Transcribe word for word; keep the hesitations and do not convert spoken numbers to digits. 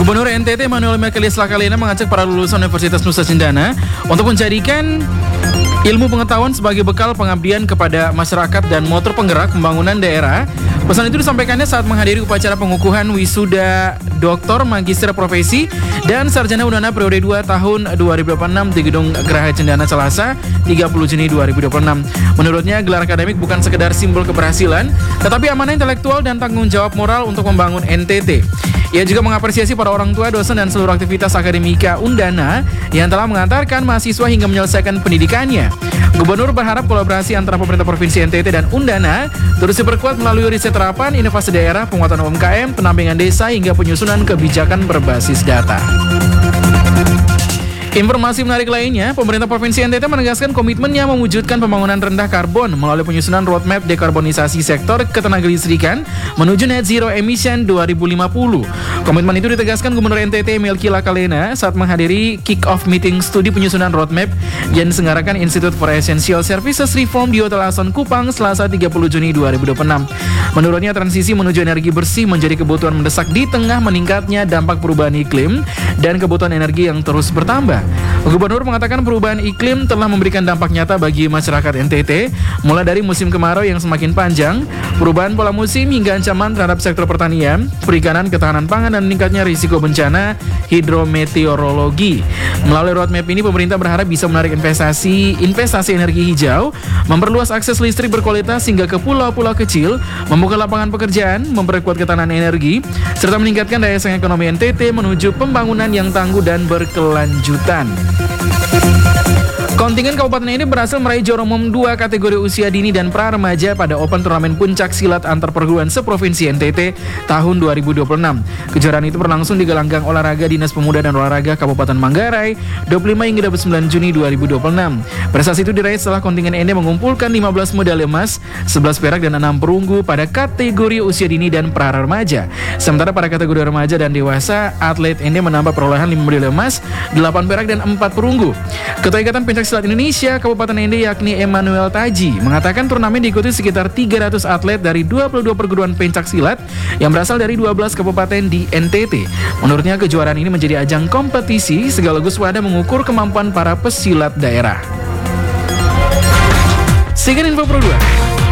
Gubernur N T T Emmanuel Mekelius Lakalena mengajak para lulusan Universitas Nusa Cendana untuk menjadikan ilmu pengetahuan sebagai bekal pengabdian kepada masyarakat dan motor penggerak pembangunan daerah. Pesan itu disampaikannya saat menghadiri upacara pengukuhan wisuda Doktor Magister Profesi dan Sarjana Unana periode dua tahun dua ribu dua puluh enam di Gedung Geraha Cendana Selasa tiga puluh Juni dua ribu dua puluh enam. Menurutnya, gelar akademik bukan sekedar simbol keberhasilan, tetapi amanah intelektual dan tanggung jawab moral untuk membangun N T T. Ia juga mengapresiasi para orang tua, dosen, dan seluruh aktivitas akademika Undana yang telah mengantarkan mahasiswa hingga menyelesaikan pendidikannya. Gubernur berharap kolaborasi antara pemerintah Provinsi N T T dan Undana terus diperkuat melalui riset terapan, inovasi daerah, penguatan U M K M, pendampingan desa, hingga penyusunan kebijakan berbasis data. Informasi menarik lainnya, pemerintah Provinsi N T T menegaskan komitmennya mewujudkan pembangunan rendah karbon melalui penyusunan roadmap dekarbonisasi sektor ketenagalistrikan menuju net zero emission dua ribu lima puluh. Komitmen itu ditegaskan Gubernur N T T Melki Lakalena saat menghadiri kick-off meeting studi penyusunan roadmap yang diselenggarakan Institute for Essential Services Reform di Hotel Ason Kupang Selasa tiga puluh Juni dua ribu dua puluh enam. Menurutnya, transisi menuju energi bersih menjadi kebutuhan mendesak di tengah meningkatnya dampak perubahan iklim dan kebutuhan energi yang terus bertambah. Gubernur mengatakan perubahan iklim telah memberikan dampak nyata bagi masyarakat N T T, mulai dari musim kemarau yang semakin panjang, perubahan pola musim, hingga ancaman terhadap sektor pertanian, perikanan, ketahanan pangan, dan meningkatnya risiko bencana hidrometeorologi. Melalui roadmap ini, pemerintah berharap bisa menarik investasi investasi energi hijau, memperluas akses listrik berkualitas hingga ke pulau-pulau kecil, membuka lapangan pekerjaan, memperkuat ketahanan energi, serta meningkatkan daya saing ekonomi N T T menuju pembangunan yang tangguh dan berkelanjutan. Kontingen Kabupaten ini berhasil meraih juara umum dua kategori usia dini dan pra-remaja pada Open Turnamen Puncak Silat Antar Perguruan Seprovinsi N T T tahun dua ribu dua puluh enam. Kejuaraan itu berlangsung di Gelanggang Olahraga Dinas Pemuda dan Olahraga Kabupaten Manggarai dua puluh lima hingga dua puluh sembilan Juni dua ribu dua puluh enam. Prestasi itu diraih setelah kontingen N D mengumpulkan lima belas medali emas, sebelas perak, dan enam perunggu pada kategori usia dini dan pra-remaja. Sementara pada kategori remaja dan dewasa, atlet N D menambah perolehan lima medali emas, delapan perak, dan empat perunggu. Ketua Ikatan Pencak Silat Indonesia Kabupaten N D yakni Emmanuel Taji mengatakan turnamen diikuti sekitar tiga ratus atlet dari dua puluh dua perguruan pencak silat yang berasal dari dua belas kabupaten di N T T. Menurutnya, kejuaraan ini menjadi ajang kompetisi sekaligus wadah mengukur kemampuan para pesilat daerah. Sekian info Pro dua.